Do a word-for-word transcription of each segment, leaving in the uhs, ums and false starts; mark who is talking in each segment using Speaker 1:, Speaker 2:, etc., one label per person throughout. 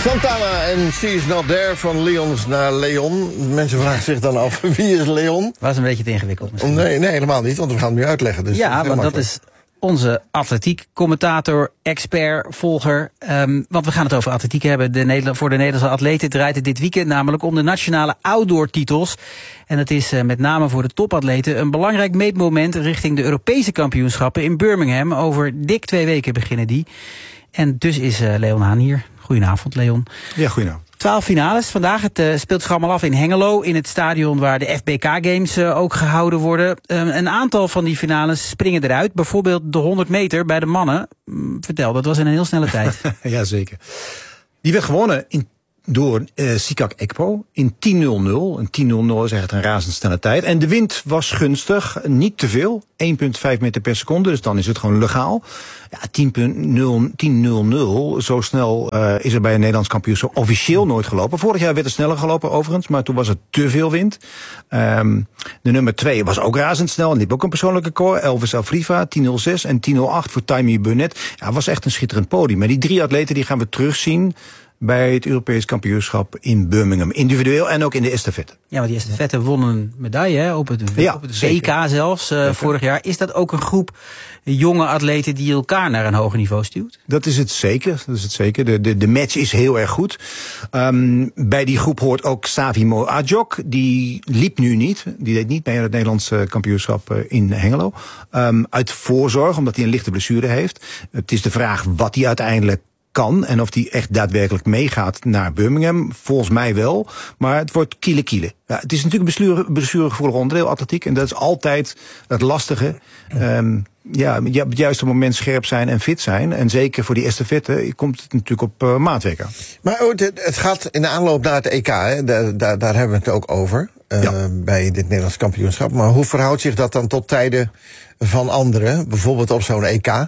Speaker 1: Santana en She's Not There van Leons naar Leon. Mensen vragen zich dan af, wie is Leon?
Speaker 2: Was een beetje te ingewikkeld misschien.
Speaker 1: Nee, nee, helemaal niet, want we gaan het nu uitleggen. Dus
Speaker 2: ja,
Speaker 1: dat
Speaker 2: want
Speaker 1: makkelijk.
Speaker 2: dat is onze atletiek-commentator, expert, volger. Um, want we gaan het over atletiek hebben. De Nederland, voor de Nederlandse atleten draait het dit weekend namelijk om de nationale outdoor-titels. En het is uh, met name voor de topatleten een belangrijk meetmoment richting de Europese kampioenschappen in Birmingham. Over dik twee weken beginnen die. En dus is uh, Leon Haan hier. Goedenavond, Leon.
Speaker 3: Ja, goedenavond.
Speaker 2: Twaalf finales vandaag. Het uh, speelt zich allemaal af in Hengelo, in het stadion waar de F B K Games uh, ook gehouden worden. Uh, een aantal van die finales springen eruit. Bijvoorbeeld de honderd meter bij de mannen. Mm, vertel, dat was in een heel snelle tijd.
Speaker 3: Jazeker. Die werd gewonnen in, door uh, Sikak Ekpo in tien nul nul. En tien nul nul is echt een razendsnelle tijd. En de wind was gunstig, niet te veel. één komma vijf meter per seconde, dus dan is het gewoon legaal. Ja, tien nul nul, zo snel uh, is er bij een Nederlands kampioenschap officieel nooit gelopen. Vorig jaar werd er sneller gelopen overigens, maar toen was er te veel wind. Um, de nummer twee was ook razendsnel en liep ook een persoonlijk record. Elvis Afriva, tien nul zes en tien nul acht voor Taimi Burnett. Ja, was echt een schitterend podium. Maar die drie atleten die gaan we terugzien bij het Europees kampioenschap in Birmingham. Individueel en ook in de estafette.
Speaker 2: Ja, want die estafette won een medaille hè, op het,
Speaker 3: ja,
Speaker 2: op het W K zelfs uh, vorig jaar. Is dat ook een groep jonge atleten die elkaar naar een hoger niveau stuwt?
Speaker 3: Dat is het zeker. Dat is het zeker. De, de, de match is heel erg goed. Um, bij die groep hoort ook Savimo Adjok. Die liep nu niet. Die deed niet mee aan het Nederlandse kampioenschap uh, in Hengelo. Um, uit voorzorg, omdat hij een lichte blessure heeft. Het is de vraag wat hij uiteindelijk kan en of die echt daadwerkelijk meegaat naar Birmingham. Volgens mij wel, maar het wordt kiele kiele. Ja, het is natuurlijk een blessuregevoelig onderdeel, atletiek, en dat is altijd het lastige. Um, ja, op het juiste moment scherp zijn en fit zijn. En zeker voor die estafette komt het natuurlijk op uh, maatwerk aan.
Speaker 1: Maar het, het gaat in de aanloop naar het E K, hè? Daar, daar, daar hebben we het ook over. Uh, ja. Bij dit Nederlands kampioenschap. Maar hoe verhoudt zich dat dan tot tijden van anderen? Bijvoorbeeld op zo'n E K?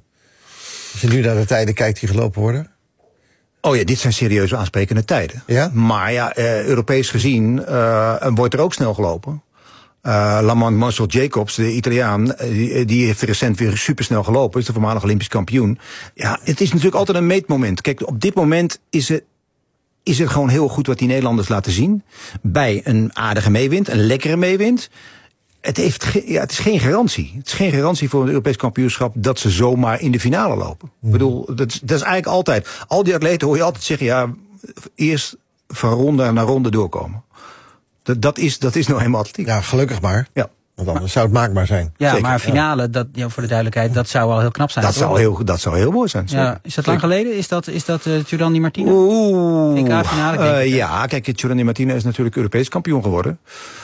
Speaker 1: Als je nu naar de tijden kijkt die gelopen worden.
Speaker 3: Oh ja, dit zijn serieuze aansprekende tijden.
Speaker 1: Ja?
Speaker 3: Maar ja, uh, Europees gezien uh, wordt er ook snel gelopen. Uh, Lamont Marshall Jacobs, de Italiaan, die, die heeft recent weer supersnel gelopen. Is de voormalig Olympisch kampioen. Ja, het is natuurlijk altijd een meetmoment. Kijk, op dit moment is het, is het gewoon heel goed wat die Nederlanders laten zien. Bij een aardige meewind, een lekkere meewind. Het, heeft ge, ja, het is geen garantie. Het is geen garantie voor een Europees kampioenschap dat ze zomaar in de finale lopen. Mm. Ik bedoel, dat, dat is eigenlijk altijd. Al die atleten hoor je altijd zeggen, ja, eerst van ronde naar ronde doorkomen. Dat, dat, is, dat is nou helemaal atletiek.
Speaker 1: Ja, gelukkig maar.
Speaker 3: Ja.
Speaker 1: Want anders zou het maakbaar zijn.
Speaker 2: Ja,
Speaker 1: Zeker.
Speaker 2: maar finale, dat, ja, voor de duidelijkheid, dat zou wel heel knap zijn.
Speaker 3: Dat, zou heel, dat zou heel mooi zijn.
Speaker 2: Ja, is dat lang geleden? Is dat, is dat uh, Giovanni Di Martino?
Speaker 3: Oeh.
Speaker 2: E K-finale?
Speaker 3: Uh, ja, kijk, Giovanni Di Martino is natuurlijk Europees kampioen geworden.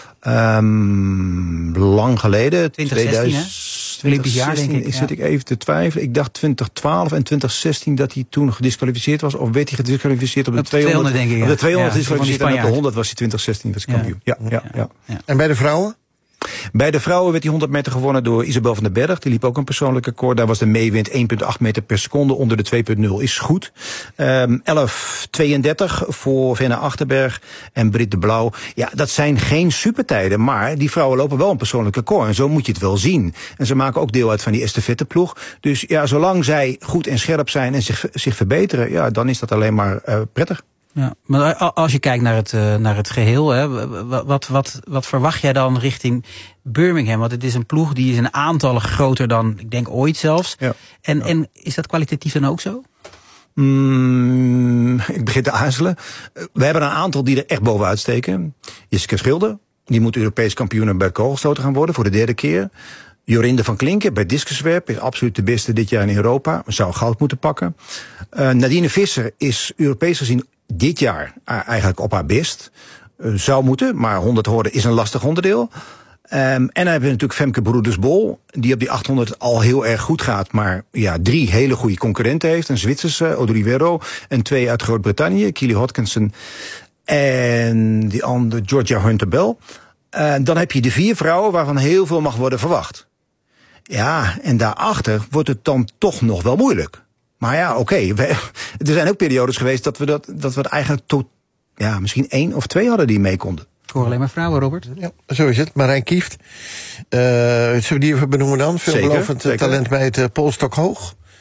Speaker 3: Um, lang geleden.
Speaker 2: twintig zestien, hè? Olympisch jaar, denk ik.
Speaker 3: Zit ja. ik even te twijfelen. Ik dacht twintig twaalf en twintig zestien dat hij toen gedisqualificeerd was. Of werd hij gedisqualificeerd op de
Speaker 2: op tweehonderd, tweehonderd denk ik. Ja.
Speaker 3: Op de tweehonderd
Speaker 2: ja,
Speaker 3: gedisqualificeerd en op de honderd was hij twintig zestien was hij kampioen. Ja, ja, ja, ja.
Speaker 1: Ja. En bij de vrouwen?
Speaker 3: Bij de vrouwen werd die honderd meter gewonnen door Isabel van den Berg. Die liep ook een persoonlijk record. Daar was de meewind één komma acht meter per seconde. Onder de twee komma nul is goed. Um, elf tweeëndertig voor Venna Achterberg en Britt de Blauw. Ja, dat zijn geen supertijden. Maar die vrouwen lopen wel een persoonlijk record. En zo moet je het wel zien. En ze maken ook deel uit van die estafetteploeg. Dus ja, zolang zij goed en scherp zijn en zich, zich verbeteren, ja, dan is dat alleen maar uh, prettig.
Speaker 2: Ja, maar als je kijkt naar het, uh, naar het geheel, hè, wat, wat, wat verwacht jij dan richting Birmingham? Want het is een ploeg die is een aantallen groter dan, ik denk, ooit zelfs. Ja. En, ja. en is dat kwalitatief dan ook zo?
Speaker 3: Mm, ik begin te aarzelen. We hebben een aantal die er echt bovenuit steken. Jessica Schilder, die moet Europees kampioen bij kogelstoten gaan worden voor de derde keer. Jorinde van Klinken bij discuswerp is absoluut de beste dit jaar in Europa. Zou goud moeten pakken. Uh, Nadine Visser is Europees gezien dit jaar eigenlijk op haar best. Uh, zou moeten, maar honderd horden is een lastig onderdeel. Um, en dan hebben we natuurlijk Femke Broeders-Bol, die op die achthonderd al heel erg goed gaat, maar ja, drie hele goede concurrenten heeft. Een Zwitserse, Odolivero, en twee uit Groot-Brittannië, Keely Hodkinson en die andere, Georgia Hunter-Bell. Uh, dan heb je de vier vrouwen waarvan heel veel mag worden verwacht. Ja, en daarachter wordt het dan toch nog wel moeilijk. Maar ja, oké. Okay, er zijn ook periodes geweest dat we dat, dat we het eigenlijk tot, ja, misschien één of twee hadden die mee konden.
Speaker 2: Ik hoor alleen maar vrouwen, Robert.
Speaker 1: Ja, zo is het. Marijn Kieft. Uh, zullen we die even benoemen dan? Veelbelovend talent bij het uh, Polstok Hoog.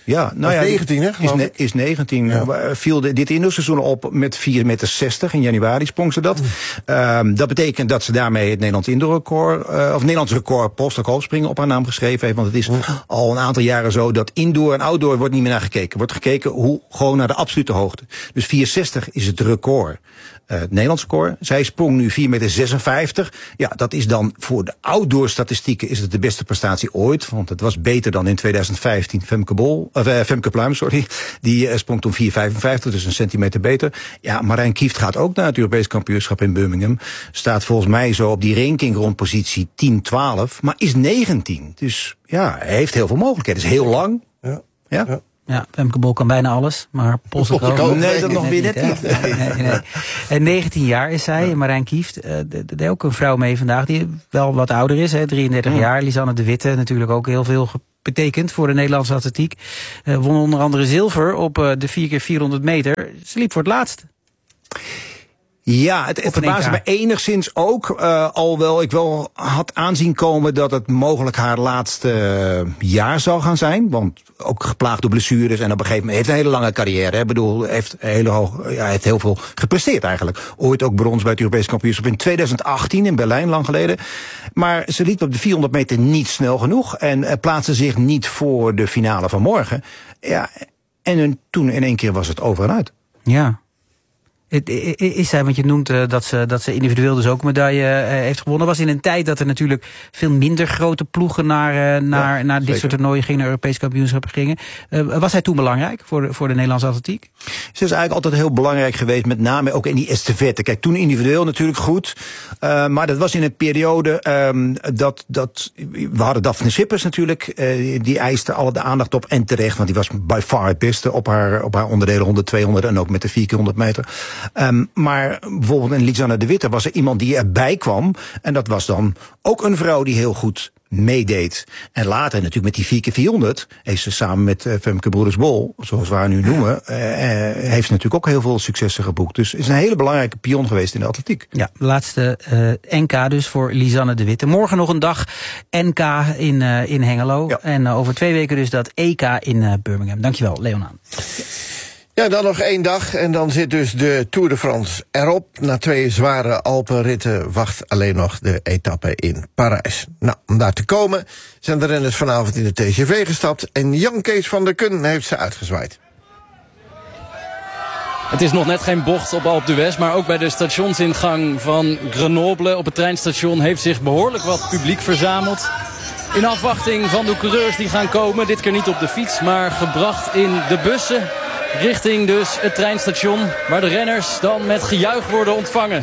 Speaker 3: Ja, nou ja,
Speaker 1: negentien, hè,
Speaker 3: is, ne- is negentien. Ja. Uh, viel de, dit indoorseizoen op met vier meter zestig. In januari sprong ze dat. Mm. Uh, dat betekent dat ze daarmee het Nederlands indoorrecord, uh, of Nederlands record polstakhoogspringen op haar naam geschreven heeft. Want het is mm. al een aantal jaren zo dat indoor en outdoor wordt niet meer naar gekeken. Wordt gekeken hoe, gewoon naar de absolute hoogte. Dus vier zestig is het record. Uh, het Nederlands record. Zij sprong nu vier meter zesenvijftig. Ja, dat is dan voor de outdoor statistieken is het de beste prestatie ooit. Want het was beter dan in tweeduizend vijftien. Femke Bol, uh, Femke Pluim, sorry. Die uh, sprong toen vier vijfenvijftig, dus een centimeter beter. Ja, Marijn Kieft gaat ook naar het Europees kampioenschap in Birmingham. Staat volgens mij zo op die ranking rond positie tien, twaalf. Maar is negentien. Dus ja, hij heeft heel veel mogelijkheden. Is heel lang.
Speaker 1: Ja.
Speaker 3: Ja.
Speaker 1: ja.
Speaker 2: Ja, Femke Bol kan bijna alles, maar polstakhoog...
Speaker 3: Nee, dat nog weer net niet.
Speaker 2: Nee, nee, nee. En negentien jaar is zij, Marijn Kieft. Er deed ook een vrouw mee vandaag die wel wat ouder is, hè, drieëndertig jaar. Lisanne de Witte, natuurlijk ook heel veel betekend voor de Nederlandse atletiek. Uh, won onder andere zilver op uh, de vier keer vierhonderd meter. Ze liep voor het laatst.
Speaker 3: Ja, het, het verbaasde me enigszins ook. Uh, alhoewel ik wel had aanzien komen dat het mogelijk haar laatste uh, jaar zou gaan zijn. Want ook geplaagd door blessures. En op een gegeven moment heeft een hele lange carrière. Ik bedoel, heeft, hele hoog, ja, heeft heel veel gepresteerd eigenlijk. Ooit ook brons bij het Europees kampioenschap in tweeduizend achttien in Berlijn, lang geleden. Maar ze liep op de vierhonderd meter niet snel genoeg. En uh, plaatste zich niet voor de finale van morgen. Ja, en uh, toen in één keer was het over en uit.
Speaker 2: Ja. Is zij, want je noemt uh, dat, ze, dat ze individueel dus ook een medaille uh, heeft gewonnen. Was in een tijd dat er natuurlijk veel minder grote ploegen naar, uh, naar, ja, naar dit zeker. soort toernooien gingen, naar Europees kampioenschappen gingen. Uh, was zij toen belangrijk voor de, voor de Nederlandse atletiek?
Speaker 3: Ze is eigenlijk altijd heel belangrijk geweest, met name ook in die estafette. Kijk, toen individueel natuurlijk goed. Uh, maar dat was in een periode um, dat, dat... We hadden Daphne Schippers natuurlijk. Uh, die eiste alle de aandacht op en terecht. Want die was by far het beste op haar, op haar onderdelen honderd, tweehonderd en ook met de vier keer honderd meter. Um, maar bijvoorbeeld in Lisanne de Witte was er iemand die erbij kwam. En dat was dan ook een vrouw die heel goed meedeed. En later natuurlijk met die vier keer vierhonderd heeft ze samen met uh, Femke Broeders-Bol, zoals we haar nu noemen, uh, uh, heeft ze natuurlijk ook heel veel successen geboekt. Dus is een hele belangrijke pion geweest in de atletiek.
Speaker 2: Ja, laatste uh, N K dus voor Lisanne de Witte. Morgen nog een dag N K in, uh, in Hengelo. Ja. En uh, over twee weken dus dat E K in uh, Birmingham. Dankjewel, Leonaan.
Speaker 1: Ja, dan nog één dag en dan zit dus de Tour de France erop. Na twee zware Alpenritten wacht alleen nog de etappe in Parijs. Nou, om daar te komen zijn de renners vanavond in de T G V gestapt en Jan Kees van der Kun heeft ze uitgezwaaid.
Speaker 4: Het is nog net geen bocht op Alpe d'Huez, maar ook bij de stationsingang van Grenoble op het treinstation heeft zich behoorlijk wat publiek verzameld. In afwachting van de coureurs die gaan komen, dit keer niet op de fiets, maar gebracht in de bussen. Richting dus het treinstation, waar de renners dan met gejuich worden ontvangen.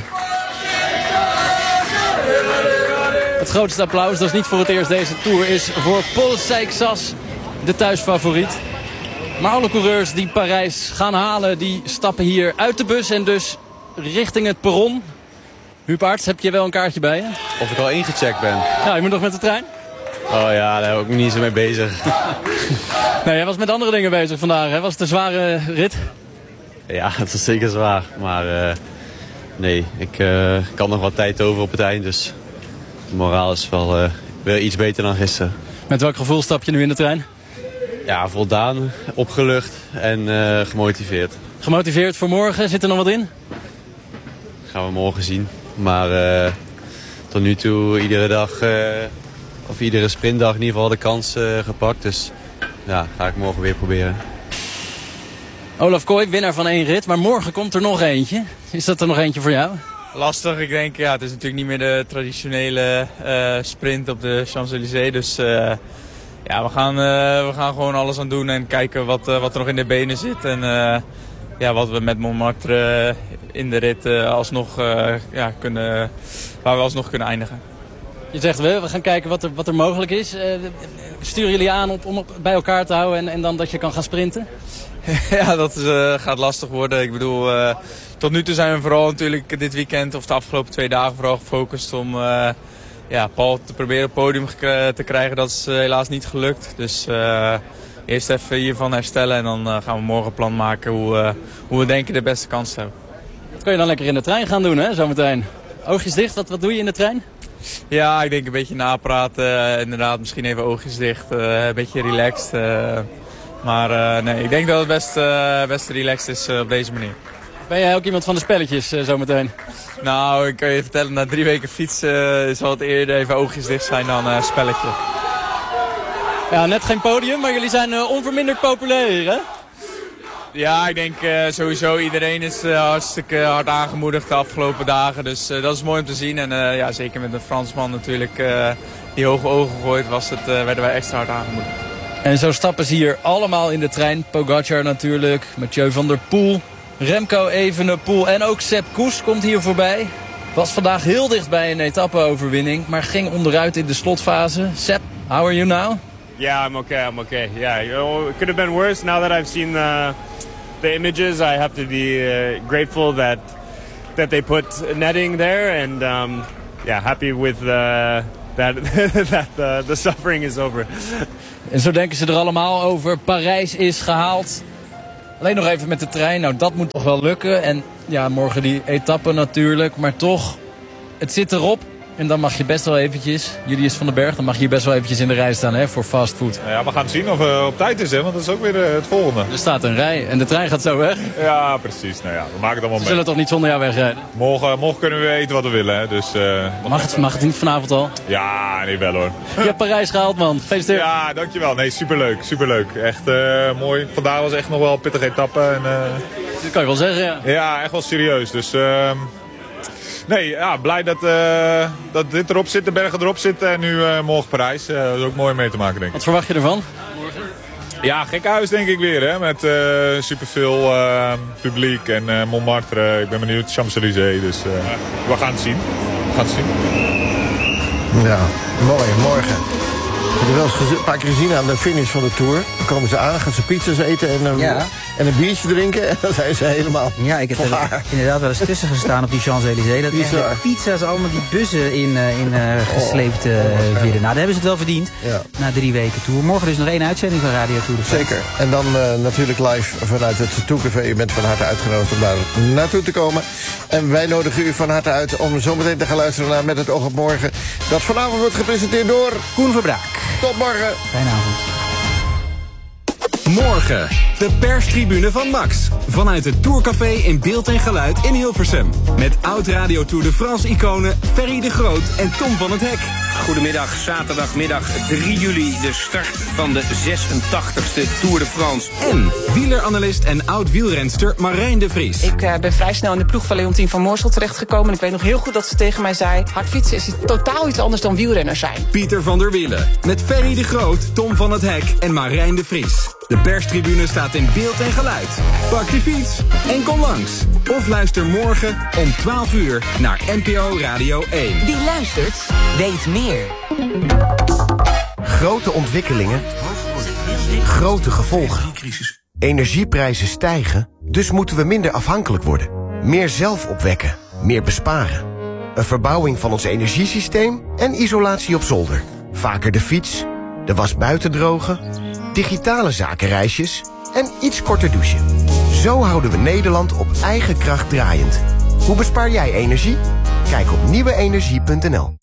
Speaker 4: Het grootste applaus, dat is niet voor het eerst deze Tour, is voor Paul Seixas, de thuisfavoriet. Maar alle coureurs die Parijs gaan halen, die stappen hier uit de bus en dus richting het perron. Huub Arts, heb je wel een kaartje bij je?
Speaker 5: Of ik al ingecheckt ben.
Speaker 4: Nou, je moet nog met de trein?
Speaker 5: Oh ja, daar ben ik niet zo mee bezig.
Speaker 4: Nee, jij was met andere dingen bezig vandaag, hè? Was het een zware rit?
Speaker 5: Ja, het was zeker zwaar. Maar uh, nee, ik uh, kan nog wat tijd over op het eind. Dus de moraal is wel uh, weer iets beter dan gisteren.
Speaker 4: Met welk gevoel stap je nu in de trein?
Speaker 5: Ja, voldaan, opgelucht en uh, gemotiveerd.
Speaker 4: Gemotiveerd voor morgen? Zit er nog wat in?
Speaker 5: Gaan we morgen zien. Maar uh, tot nu toe iedere dag... Uh, Of iedere sprintdag in ieder geval de kans uh, gepakt. Dus ja, ga ik morgen weer proberen.
Speaker 4: Olaf Kooi, winnaar van één rit. Maar morgen komt er nog eentje. Is dat er nog eentje voor jou?
Speaker 6: Lastig, ik denk. Ja, het is natuurlijk niet meer de traditionele uh, sprint op de Champs-Élysées. Dus uh, ja, we gaan, uh, we gaan gewoon alles aan doen en kijken wat, uh, wat er nog in de benen zit. En uh, ja, wat we met Montmartre uh, in de rit uh, alsnog, uh, ja, kunnen, waar we alsnog kunnen eindigen.
Speaker 4: Je zegt we, we gaan kijken wat er, wat er mogelijk is. Uh, sturen jullie aan op, om op, bij elkaar te houden en, en dan dat je kan gaan sprinten?
Speaker 6: Ja, dat is, uh, gaat lastig worden. Ik bedoel, uh, tot nu toe zijn we vooral natuurlijk dit weekend of de afgelopen twee dagen vooral gefocust om uh, ja, Paul te proberen op het podium te krijgen. Dat is uh, helaas niet gelukt. Dus uh, eerst even hiervan herstellen en dan uh, gaan we morgen een plan maken hoe, uh, hoe we denken de beste kans te hebben.
Speaker 4: Dat kun je dan lekker in de trein gaan doen, hè, zometeen. Oogjes dicht, wat, wat doe je in de trein?
Speaker 6: Ja, ik denk een beetje napraten. Uh, inderdaad, misschien even oogjes dicht. Uh, een beetje relaxed. Uh, Maar uh, nee, ik denk dat het best, uh, best relaxed is uh, op deze manier.
Speaker 4: Ben jij ook iemand van de spelletjes uh, zometeen?
Speaker 6: Nou, ik kan je vertellen, na drie weken fietsen uh, zal het eerder even oogjes dicht zijn dan een uh, spelletje.
Speaker 4: Ja, net geen podium, maar jullie zijn uh, onverminderd populair, hè?
Speaker 6: Ja, ik denk uh, sowieso iedereen is uh, hartstikke hard aangemoedigd de afgelopen dagen. Dus uh, dat is mooi om te zien. En uh, ja, zeker met een Fransman natuurlijk uh, die hoge ogen gooit, was het, uh, werden wij extra hard aangemoedigd.
Speaker 4: En zo stappen ze hier allemaal in de trein. Pogacar natuurlijk, Mathieu van der Poel, Remco Evenepoel en ook Sepp Kuss komt hier voorbij. Was vandaag heel dicht bij een etappe-overwinning, maar ging onderuit in de slotfase. Sepp, how are you now?
Speaker 7: Yeah, I'm okay, I'm okay. Yeah, you know, it could have been worse. Now that I've seen the, the images, I have to be uh, grateful that that they put netting there. And um, yeah, happy with uh, that, that uh, the suffering is over.
Speaker 4: En zo denken ze er allemaal over. Parijs is gehaald. Alleen nog even met de trein. Nou, dat moet toch wel lukken. En ja, morgen die etappe natuurlijk. Maar toch, het zit erop. En dan mag je best wel eventjes, Julius van den Berg, dan mag je hier best wel eventjes in de rij staan, hè, voor fastfood.
Speaker 8: Ja, we gaan zien of het op tijd is, hè, want dat is ook weer uh, het volgende.
Speaker 4: Er staat een rij en de trein gaat zo weg.
Speaker 8: Ja, precies. Nou ja, we maken het allemaal
Speaker 4: mee.
Speaker 8: Ze
Speaker 4: zullen toch niet zonder jou wegrijden?
Speaker 8: Morgen, morgen kunnen we eten wat we willen, hè, dus... Uh,
Speaker 4: mag, het, mag het niet vanavond al?
Speaker 8: Ja, nee, wel hoor.
Speaker 4: Je hebt Parijs gehaald, man. Gefeliciteerd.
Speaker 8: Ja, dankjewel. Nee, superleuk, superleuk. Echt uh, mooi. Vandaag was echt nog wel een pittige etappe. En, uh...
Speaker 4: Dat kan je wel zeggen, ja.
Speaker 8: Ja, echt wel serieus. Dus... Uh... Nee, ja, blij dat, uh, dat dit erop zit, de bergen erop zitten en nu uh, morgen Parijs. Uh, dat is ook mooi mee te maken, denk ik.
Speaker 4: Wat verwacht je ervan?
Speaker 8: Ja, gek huis denk ik weer, hè. Met uh, superveel uh, publiek en uh, Montmartre. Ik ben benieuwd, Champs-Élysées. Dus uh, we gaan het zien. We gaan het zien.
Speaker 1: Ja, mooi, morgen. Ik heb er wel eens een paar keer gezien aan de finish van de Tour. Dan komen ze aan, gaan ze pizza's eten en een, ja. en een biertje drinken. En dan zijn ze helemaal
Speaker 2: Ja, ik heb er inderdaad wel eens tussen gestaan op die Champs-Élysées. Dat echt de pizza's allemaal die bussen in, uh, in uh, gesleept uh, oh, werden. Nou, daar hebben ze het wel verdiend. Ja. Na drie weken Tour. Morgen dus nog één uitzending van Radio Tour.
Speaker 1: Zeker. En dan uh, natuurlijk live vanuit het Tourcafé. U bent van harte uitgenodigd om daar naartoe te komen. En wij nodigen u van harte uit om zo meteen te gaan luisteren naar Met het oog op morgen. Dat vanavond wordt gepresenteerd door
Speaker 2: Koen Verbraak.
Speaker 1: Tot morgen.
Speaker 2: Fijne avond.
Speaker 9: Morgen, de perstribune van Max. Vanuit het Tourcafé in Beeld en Geluid in Hilversum. Met oud-Radio Tour de France-iconen Ferry de Groot en Tom van het Hek.
Speaker 10: Goedemiddag, zaterdagmiddag drie juli, de start van de zesentachtigste Tour de France.
Speaker 9: En wieleranalist en oud-wielrenster Marijn de Vries.
Speaker 11: Ik uh, ben vrij snel in de ploeg van Leontien van Moorsel terechtgekomen. En ik weet nog heel goed dat ze tegen mij zei: hard fietsen is totaal iets anders dan wielrenners zijn.
Speaker 9: Pieter van der Wielen, met Ferry de Groot, Tom van het Hek en Marijn de Vries. De perstribune staat in Beeld en Geluid. Pak de fiets en kom langs. Of luister morgen om twaalf uur naar N P O Radio één.
Speaker 12: Wie luistert, weet meer.
Speaker 13: Grote ontwikkelingen, grote gevolgen. Energieprijzen stijgen, dus moeten we minder afhankelijk worden. Meer zelf opwekken, meer besparen. Een verbouwing van ons energiesysteem en isolatie op zolder. Vaker de fiets, de was buiten drogen, digitale zakenreisjes en iets korter douchen. Zo houden we Nederland op eigen kracht draaiend. Hoe bespaar jij energie? Kijk op nieuwe energie punt n l.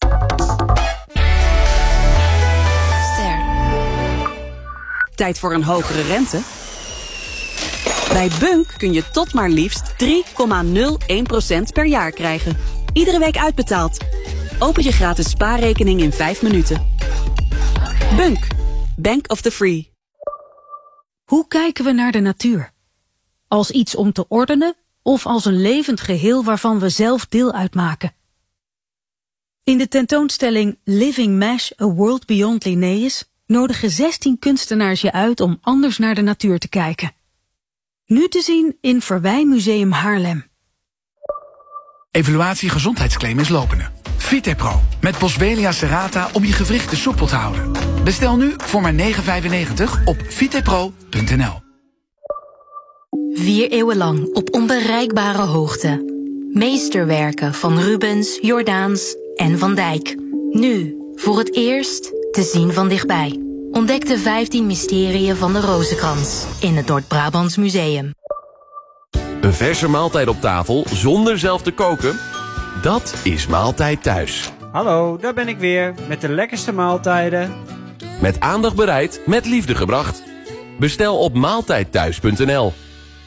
Speaker 14: Tijd voor een hogere rente? Bij Bunk kun je tot maar liefst drie komma nul één procent per jaar krijgen. Iedere week uitbetaald. Open je gratis spaarrekening in vijf minuten. Bunk. Bank of the Free.
Speaker 15: Hoe kijken we naar de natuur? Als iets om te ordenen of als een levend geheel waarvan we zelf deel uitmaken? In de tentoonstelling Living Mesh, A World Beyond Linnaeus nodigen zestien kunstenaars je uit om anders naar de natuur te kijken. Nu te zien in Verwijmuseum Haarlem.
Speaker 16: Evaluatie gezondheidsclaim is lopende. Vitepro met Boswellia serrata om je gewrichten soepel te houden. Bestel nu voor maar negen vijfennegentig op vitepro punt n l.
Speaker 17: Vier eeuwen lang op onbereikbare hoogte. Meesterwerken van Rubens, Jordaens en Van Dijk. Nu, voor het eerst, te zien van dichtbij. Ontdek de vijftien mysterieën van de Rozenkrans in het Noord-Brabants Museum.
Speaker 18: Een verse maaltijd op tafel zonder zelf te koken? Dat is Maaltijd Thuis.
Speaker 19: Hallo, daar ben ik weer met de lekkerste maaltijden.
Speaker 18: Met aandacht bereid, met liefde gebracht. Bestel op maaltijdthuis punt n l.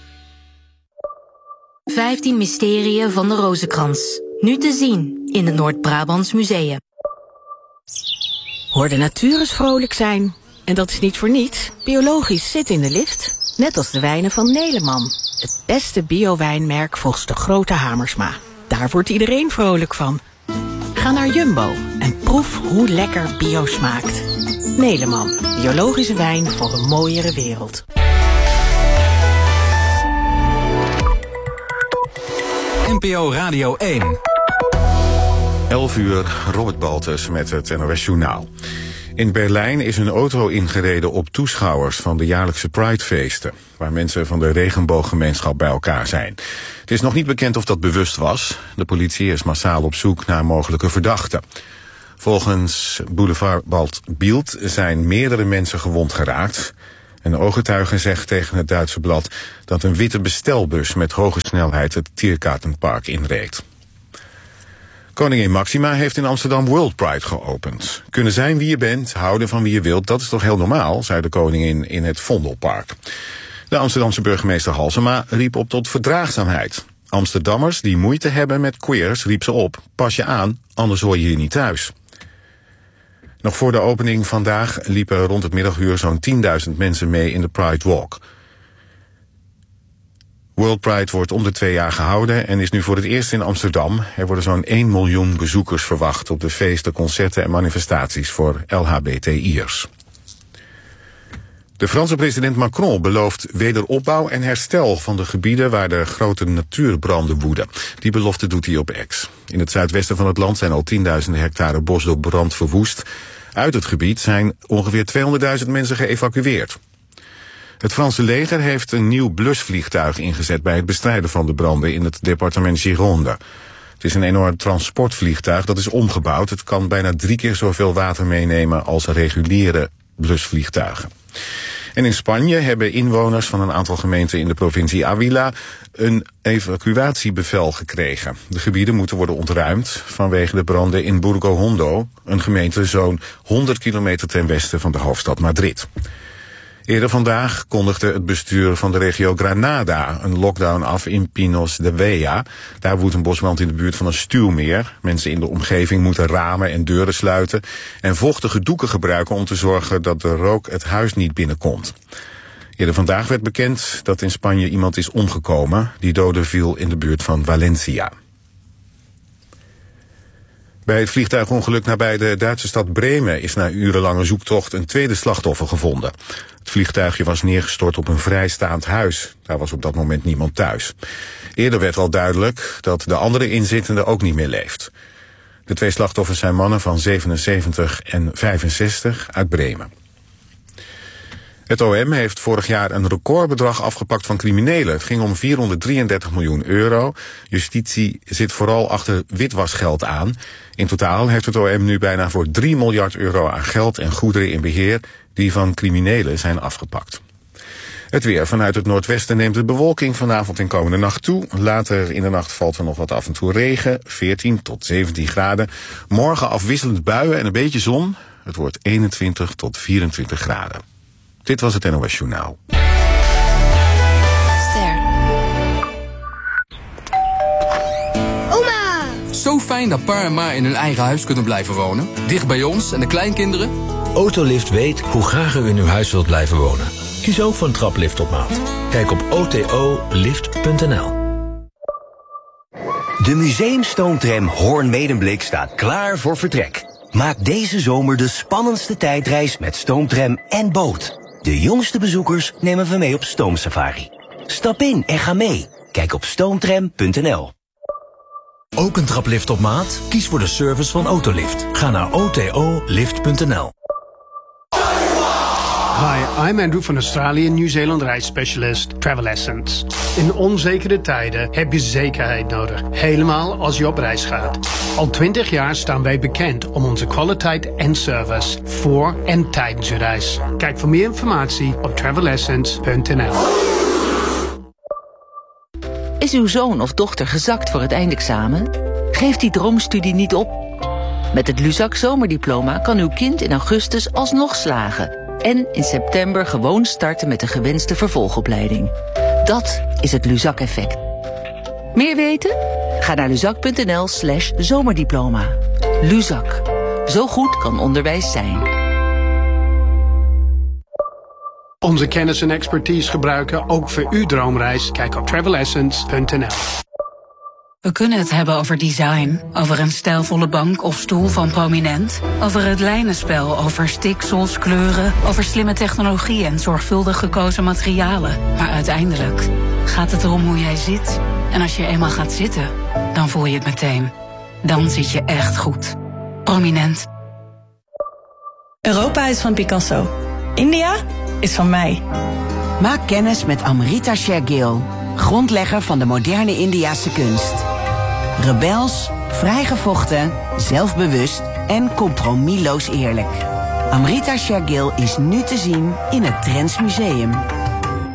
Speaker 17: vijftien mysterieën van de Rozenkrans. Nu te zien in het Noord-Brabants Museum.
Speaker 19: Hoor de natuur eens vrolijk zijn. En dat is niet voor niets. Biologisch zit in de lift. Net als de wijnen van Neleman. Het beste bio-wijnmerk volgens de grote Hamersma. Daar wordt iedereen vrolijk van. Ga naar Jumbo en proef hoe lekker bio smaakt. Neleman, biologische wijn voor een mooiere wereld.
Speaker 9: N P O Radio één.
Speaker 20: elf uur, Robert Baltus met het N O S Journaal. In Berlijn is een auto ingereden op toeschouwers van de jaarlijkse Pridefeesten, waar mensen van de regenbooggemeenschap bij elkaar zijn. Het is nog niet bekend of dat bewust was. De politie is massaal op zoek naar mogelijke verdachten. Volgens Boulevard Bild zijn meerdere mensen gewond geraakt. Een ooggetuige zegt tegen het Duitse blad dat een witte bestelbus met hoge snelheid het Tiergartenpark inreed. Koningin Maxima heeft in Amsterdam World Pride geopend. Kunnen zijn wie je bent, houden van wie je wilt, dat is toch heel normaal, zei de koningin in het Vondelpark. De Amsterdamse burgemeester Halsema riep op tot verdraagzaamheid. Amsterdammers die moeite hebben met queers, riep ze op, pas je aan, anders hoor je hier niet thuis. Nog voor de opening vandaag liepen rond het middaguur zo'n tienduizend mensen mee in de Pride Walk. World Pride wordt om de twee jaar gehouden en is nu voor het eerst in Amsterdam. Er worden zo'n één miljoen bezoekers verwacht op de feesten, concerten en manifestaties voor L H B T I'ers. De Franse president Macron belooft wederopbouw en herstel van de gebieden waar de grote natuurbranden woeden. Die belofte doet hij op X. In het zuidwesten van het land zijn al tienduizenden hectare bos door brand verwoest. Uit het gebied zijn ongeveer tweehonderdduizend mensen geëvacueerd. Het Franse leger heeft een nieuw blusvliegtuig ingezet bij het bestrijden van de branden in het departement Gironde. Het is een enorm transportvliegtuig dat is omgebouwd. Het kan bijna drie keer zoveel water meenemen als reguliere blusvliegtuigen. En in Spanje hebben inwoners van een aantal gemeenten in de provincie Ávila een evacuatiebevel gekregen. De gebieden moeten worden ontruimd vanwege de branden in Burgo Hondo, een gemeente zo'n honderd kilometer ten westen van de hoofdstad Madrid. Eerder vandaag kondigde het bestuur van de regio Granada een lockdown af in Pinos de Vella. Daar woedt een bosbrand in de buurt van een stuwmeer. Mensen in de omgeving moeten ramen en deuren sluiten en vochtige doeken gebruiken om te zorgen dat de rook het huis niet binnenkomt. Eerder vandaag werd bekend dat in Spanje iemand is omgekomen. Die dode viel in de buurt van Valencia. Bij het vliegtuigongeluk nabij de Duitse stad Bremen is na urenlange zoektocht een tweede slachtoffer gevonden. Het vliegtuigje was neergestort op een vrijstaand huis. Daar was op dat moment niemand thuis. Eerder werd al duidelijk dat de andere inzittende ook niet meer leeft. De twee slachtoffers zijn mannen van zevenenzeventig en vijfenzestig uit Bremen. Het O M heeft vorig jaar een recordbedrag afgepakt van criminelen. Het ging om vierhonderddrieëndertig miljoen euro. Justitie zit vooral achter witwasgeld aan. In totaal heeft het O M nu bijna voor drie miljard euro aan geld en goederen in beheer die van criminelen zijn afgepakt. Het weer. Vanuit het noordwesten neemt de bewolking vanavond en komende nacht toe. Later in de nacht valt er nog wat af en toe regen, veertien tot zeventien graden. Morgen afwisselend buien en een beetje zon. Het wordt eenentwintig tot vierentwintig graden. Dit was het N O S Journaal.
Speaker 12: Ster. Oma!
Speaker 21: Zo fijn dat pa en ma in hun eigen huis kunnen blijven wonen. Dicht bij ons en de kleinkinderen.
Speaker 22: Autolift weet hoe graag u in uw huis wilt blijven wonen. Kies ook voor een traplift op maat. Kijk op o t o lift punt n l.
Speaker 23: De museumstoomtram Hoorn-Medemblik staat klaar voor vertrek. Maak deze zomer de spannendste tijdreis met stoomtram en boot. De jongste bezoekers nemen we mee op stoomsafari. Stap in en ga mee. Kijk op stoomtram punt n l.
Speaker 22: Ook een traplift op maat? Kies voor de service van Autolift. Ga naar o t o lift punt n l.
Speaker 24: Hi, I'm Andrew van Australië, Nieuw-Zeeland reisspecialist Travel Essence. In onzekere tijden heb je zekerheid nodig, helemaal als je op reis gaat. Al twintig jaar staan wij bekend om onze kwaliteit en service voor en tijdens je reis. Kijk voor meer informatie op travel essence punt n l.
Speaker 25: Is uw zoon of dochter gezakt voor het eindexamen? Geef die droomstudie niet op. Met het Luzak zomerdiploma kan uw kind in augustus alsnog slagen. En in september gewoon starten met de gewenste vervolgopleiding. Dat is het Luzak-effect. Meer weten? Ga naar luzak.nl slash zomerdiploma. Luzak. Zo goed kan onderwijs zijn.
Speaker 24: Onze kennis en expertise gebruiken ook voor uw droomreis. Kijk op travel essence punt n l.
Speaker 15: We kunnen het hebben over design, over een stijlvolle bank of stoel van Prominent, over het lijnenspel, over stiksels, kleuren, over slimme technologie en zorgvuldig gekozen materialen. Maar uiteindelijk gaat het erom hoe jij zit. En als je eenmaal gaat zitten, dan voel je het meteen. Dan zit je echt goed. Prominent.
Speaker 3: Europa is van Picasso. India is van mij.
Speaker 4: Maak kennis met Amrita Shergill, grondlegger van de moderne Indiase kunst. Rebels, vrijgevochten, zelfbewust en compromisloos eerlijk. Amrita Shergill is nu te zien in het Trends Museum.